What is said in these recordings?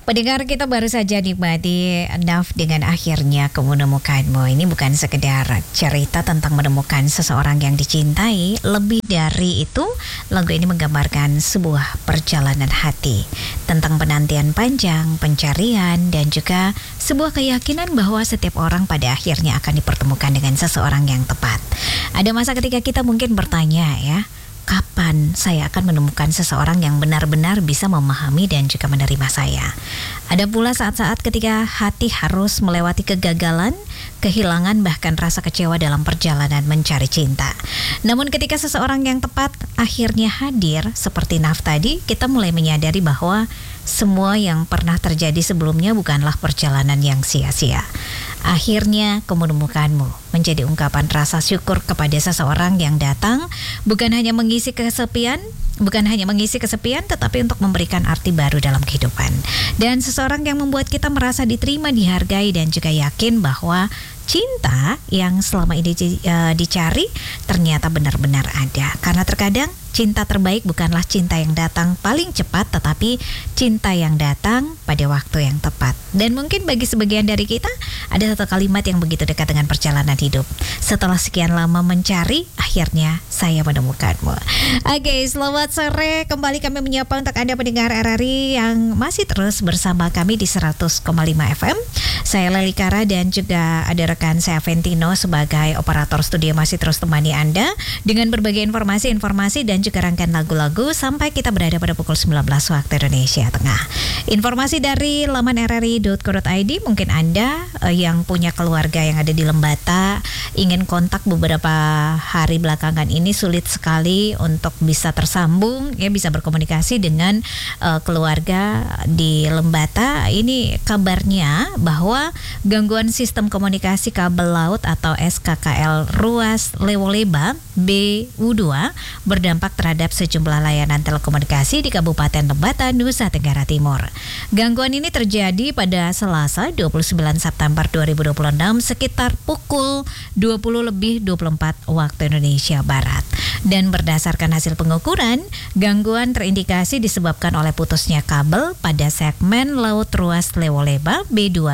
Pendengar, kita baru saja nikmati Naf dengan Akhirnya Ku Menemukanmu. Ini bukan sekedar cerita tentang menemukan seseorang yang dicintai. Lebih dari itu, lagu ini menggambarkan sebuah perjalanan hati tentang penantian panjang, pencarian, dan juga sebuah keyakinan bahwa setiap orang pada akhirnya akan dipertemukan dengan seseorang yang tepat. Ada masa ketika kita mungkin bertanya ya, kapan saya akan menemukan seseorang yang benar-benar bisa memahami dan juga menerima saya. Ada pula saat-saat ketika hati harus melewati kegagalan, kehilangan, bahkan rasa kecewa dalam perjalanan mencari cinta. Namun ketika seseorang yang tepat akhirnya hadir, seperti Naf tadi, kita mulai menyadari bahwa semua yang pernah terjadi sebelumnya bukanlah perjalanan yang sia-sia. Akhirnya Ku Menemukanmu menjadi ungkapan rasa syukur kepada seseorang yang datang, bukan hanya mengisi kesepian, tetapi untuk memberikan arti baru dalam kehidupan. Dan seseorang yang membuat kita merasa diterima, dihargai, dan juga yakin bahwa cinta yang selama ini dicari ternyata benar-benar ada. Karena terkadang cinta terbaik bukanlah cinta yang datang paling cepat, tetapi cinta yang datang pada waktu yang tepat. Dan mungkin bagi sebagian dari kita, ada satu kalimat yang begitu dekat dengan perjalanan hidup. Setelah sekian lama mencari, akhirnya saya menemukanmu. Oke, selamat sore. Kembali kami menyapa untuk Anda pendengar RRI yang masih terus bersama kami di 100,5 FM. Saya Leli Kara dan juga ada rekan saya Ventino sebagai operator studio masih terus temani Anda dengan berbagai informasi dan juga rangkaian lagu-lagu sampai kita berada pada pukul 19 waktu Indonesia Tengah. Informasi dari laman rri.co.id, mungkin Anda yang punya keluarga yang ada di Lembata ingin kontak beberapa hari belakangan ini sulit sekali untuk bisa tersambung, ya bisa berkomunikasi dengan keluarga di Lembata. Ini kabarnya bahwa gangguan sistem komunikasi kabel laut atau SKKL ruas Lewoleba BU2 berdampak terhadap sejumlah layanan telekomunikasi di Kabupaten Lembata, Nusa Tenggara Timur. Gangguan ini terjadi pada Selasa 29 September 2026 sekitar pukul 20:24 waktu Indonesia Barat. Dan berdasarkan hasil pengukuran, gangguan terindikasi disebabkan oleh putusnya kabel pada segmen laut ruas Lewoleba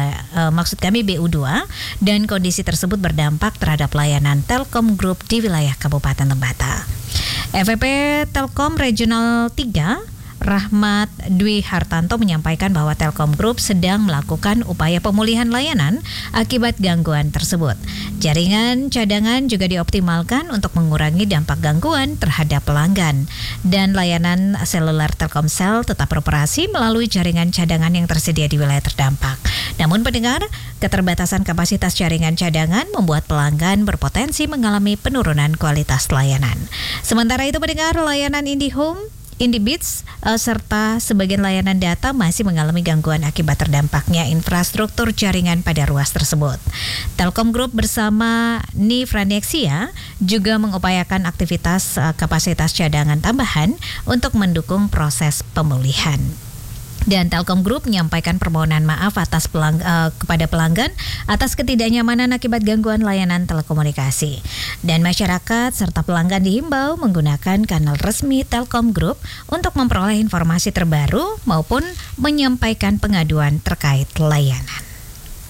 BU2 dan kondisi tersebut berdampak terhadap layanan Telkom Group di wilayah Kabupaten Lembata. FVP Telkom Regional 3 Rahmat Dwi Hartanto menyampaikan bahwa Telkom Group sedang melakukan upaya pemulihan layanan akibat gangguan tersebut. Jaringan cadangan juga dioptimalkan untuk mengurangi dampak gangguan terhadap pelanggan. Dan layanan seluler Telkomsel tetap beroperasi melalui jaringan cadangan yang tersedia di wilayah terdampak. Namun pendengar, keterbatasan kapasitas jaringan cadangan membuat pelanggan berpotensi mengalami penurunan kualitas layanan. Sementara itu pendengar, layanan IndiHome, IndiBeats serta sebagian layanan data masih mengalami gangguan akibat terdampaknya infrastruktur jaringan pada ruas tersebut. Telkom Group bersama Nifranexia juga mengupayakan aktivitas kapasitas cadangan tambahan untuk mendukung proses pemulihan. Dan Telkom Group menyampaikan permohonan maaf atas kepada pelanggan atas ketidaknyamanan akibat gangguan layanan telekomunikasi. Dan masyarakat serta pelanggan dihimbau menggunakan kanal resmi Telkom Group untuk memperoleh informasi terbaru maupun menyampaikan pengaduan terkait layanan.